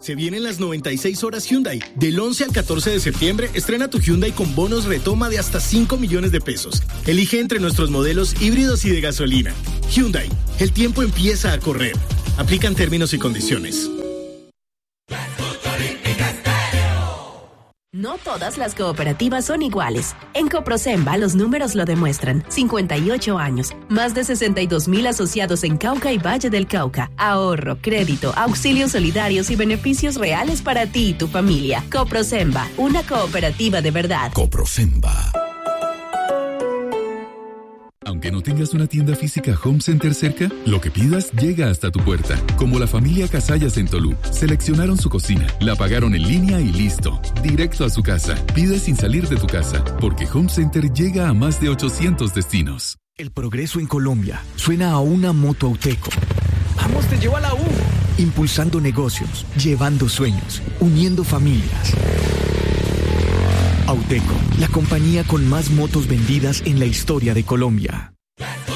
Se vienen las 96 horas Hyundai. Del 11 al 14 de septiembre, estrena tu Hyundai con bonos retoma de hasta 5 millones de pesos. Elige entre nuestros modelos híbridos y de gasolina. Hyundai, el tiempo empieza a correr. Aplican términos y condiciones. No todas las cooperativas son iguales. En Coprosemba los números lo demuestran. 58 años, más de 62,000 asociados en Cauca y Valle del Cauca. Ahorro, crédito, auxilios solidarios y beneficios reales para ti y tu familia. Coprosemba, una cooperativa de verdad. Coprosemba. Aunque no tengas una tienda física Home Center cerca, lo que pidas llega hasta tu puerta. Como la familia Casallas en Tolú. Seleccionaron su cocina, la pagaron en línea y listo. Directo a su casa. Pide sin salir de tu casa, porque Home Center llega a más de 800 destinos. El progreso en Colombia suena a una moto Auteco. ¡Vamos, te llevo a la U! Impulsando negocios, llevando sueños, uniendo familias. Auteco, la compañía con más motos vendidas en la historia de Colombia.